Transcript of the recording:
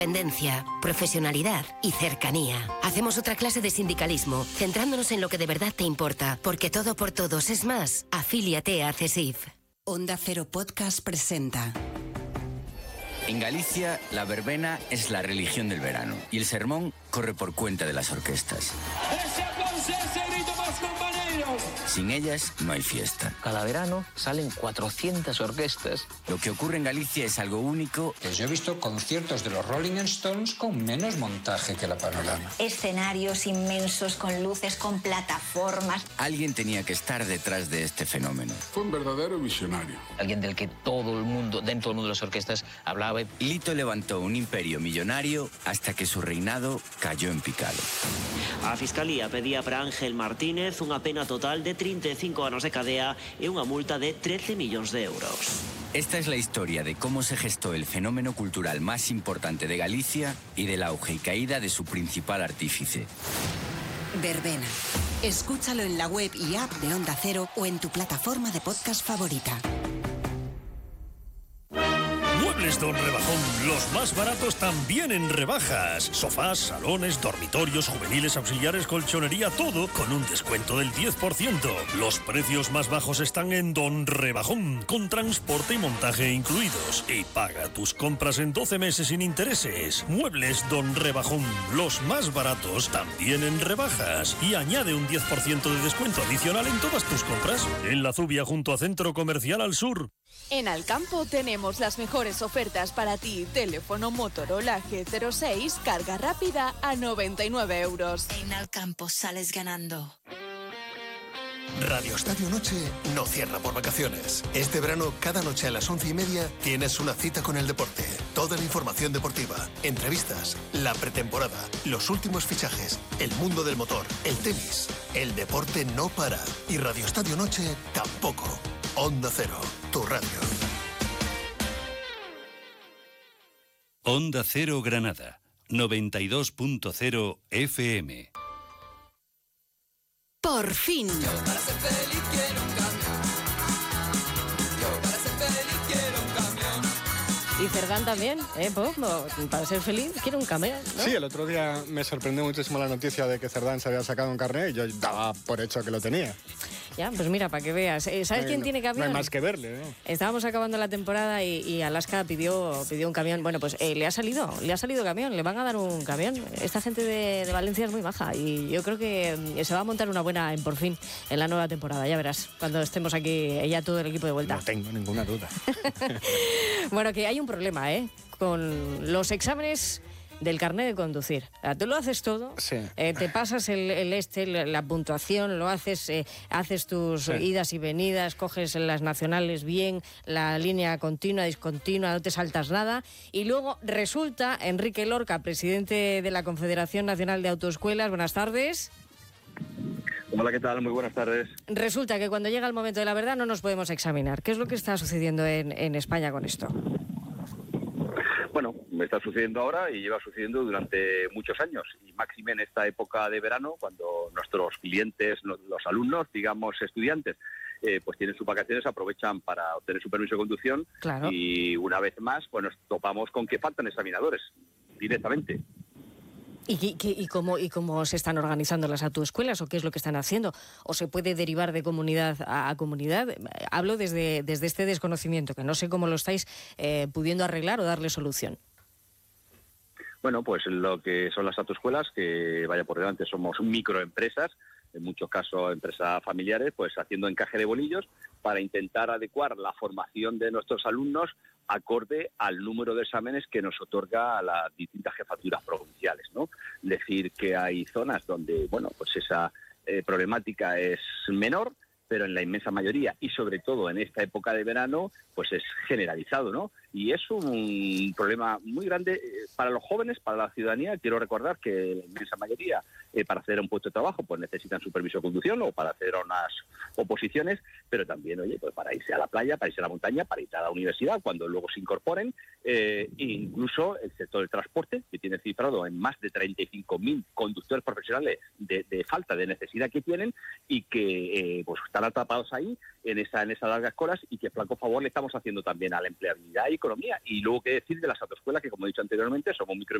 Independencia, profesionalidad y cercanía. Hacemos otra clase de sindicalismo, centrándonos en lo que de verdad te importa, porque todo por todos es más. Afíliate a CESIF. Onda Cero Podcast presenta. En Galicia, la verbena es la religión del verano y el sermón corre por cuenta de las orquestas. ¡Ese aplauso, ese grito más, compañeros! Sin ellas no hay fiesta. Cada verano salen 400 orquestas. Lo que ocurre en Galicia es algo único. Pues yo he visto conciertos de los Rolling Stones con menos montaje que la Panorama. Escenarios inmensos, con luces, con plataformas. Alguien tenía que estar detrás de este fenómeno. Fue un verdadero visionario. Alguien del que todo el mundo, dentro del mundo de las orquestas, hablaba. Lito levantó un imperio millonario hasta que su reinado cayó en picado. A Fiscalía pedía para Ángel Martínez unha pena total de 35 anos de cadea e unha multa de 13 millóns de euros. Esta es la historia de cómo se gestó el fenómeno cultural más importante de Galicia y del auge y caída de su principal artífice. Verbena. Escúchalo en la web y app de Onda Cero o en tu plataforma de podcast favorita. Muebles Don Rebajón, los más baratos también en rebajas. Sofás, salones, dormitorios, juveniles, auxiliares, colchonería, todo con un descuento del 10%. Los precios más bajos están en Don Rebajón, con transporte y montaje incluidos. Y paga tus compras en 12 meses sin intereses. Muebles Don Rebajón, los más baratos también en rebajas. Y añade un 10% de descuento adicional en todas tus compras. En La Zubia, junto a Centro Comercial Al Sur. En Alcampo tenemos las mejores ofertas para ti. Teléfono Motorola G06, carga rápida a 99 euros. En Alcampo sales ganando. Radio Estadio Noche no cierra por vacaciones. Este verano, cada noche a las 11:30, tienes una cita con el deporte. Toda la información deportiva, entrevistas, la pretemporada, los últimos fichajes, el mundo del motor, el tenis. El deporte no para. Y Radio Estadio Noche tampoco. Onda Cero, tu radio. Onda Cero Granada, 92.0 FM. Por fin. Yo para ser feliz quiero un camión. Yo para ser feliz quiero un camión. Y Cerdán también, para ser feliz quiero un camión, ¿no? Sí, el otro día me sorprendió muchísimo la noticia de que Cerdán se había sacado un carnet y yo daba por hecho que lo tenía. Ya, pues mira, para que veas. ¿Sabes quién tiene camión? No hay más que verle, ¿no? Estábamos acabando la temporada y Alaska pidió un camión. Bueno, pues le ha salido camión, le van a dar un camión. Esta gente de Valencia es muy maja y yo creo que se va a montar una buena en Por Fin en la nueva temporada. Ya verás, cuando estemos aquí ya todo el equipo de vuelta. No tengo ninguna duda. Bueno, que hay un problema, con los exámenes del carnet de conducir. Tú lo haces todo, sí. Te pasas la puntuación, lo haces, haces tus idas y venidas, coges las nacionales bien, la línea continua, discontinua, no te saltas nada, y luego resulta, Enrique Lorca, presidente de la Confederación Nacional de Autoescuelas, buenas tardes. Hola, ¿qué tal? Muy buenas tardes. Resulta que cuando llega el momento de la verdad no nos podemos examinar. ¿Qué es lo que está sucediendo en España con esto? Bueno, me está sucediendo ahora y lleva sucediendo durante muchos años, y máxime en esta época de verano, cuando nuestros clientes, los alumnos, digamos estudiantes, pues tienen sus vacaciones, aprovechan para obtener su permiso de conducción. Claro. Y una vez más, pues nos topamos con que faltan examinadores directamente. ¿Y cómo se están organizando las autoescuelas o qué es lo que están haciendo? ¿O se puede derivar de comunidad a comunidad? Hablo desde este desconocimiento, que no sé cómo lo estáis pudiendo arreglar o darle solución. Bueno, pues lo que son las autoescuelas, que vaya por delante, somos microempresas, en muchos casos empresas familiares, pues haciendo encaje de bolillos para intentar adecuar la formación de nuestros alumnos acorde al número de exámenes que nos otorga las distintas jefaturas provinciales, ¿no? Decir que hay zonas donde, bueno, pues esa problemática es menor, pero en la inmensa mayoría, y sobre todo en esta época de verano, pues es generalizado, ¿no? Y es un problema muy grande para los jóvenes, para la ciudadanía. Quiero recordar que la inmensa mayoría, para acceder a un puesto de trabajo, pues necesitan su permiso de conducción o para hacer unas oposiciones, pero también, oye, pues para irse a la playa, para irse a la montaña, para irse a la universidad, cuando luego se incorporen, incluso el sector del transporte, que tiene cifrado en más de 35.000 conductores profesionales de falta de necesidad que tienen y que pues están atrapados ahí en esas largas colas, y que flaco favor le estamos haciendo también a la empleabilidad y economía. Y luego qué decir de las autoescuelas, que como he dicho anteriormente, somos